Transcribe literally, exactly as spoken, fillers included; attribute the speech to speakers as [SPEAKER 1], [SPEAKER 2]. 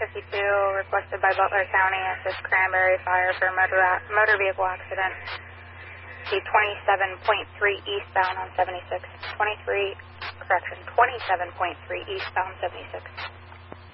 [SPEAKER 1] fifty-two, requested by Butler County, assist Cranberry Fire for a motor, motor vehicle accident. The twenty-seven point three eastbound on seventy-six. twenty-three, correction, twenty-seven point three eastbound seventy-six.